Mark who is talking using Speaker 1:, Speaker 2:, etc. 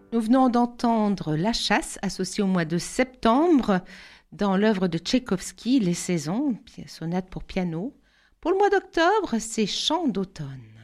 Speaker 1: Nous venons d'entendre La Chasse, associée au mois de septembre, dans l'œuvre de Tchaïkovski, Les Saisons, sonate pour piano. Pour le mois d'octobre, c'est Chants d'automne.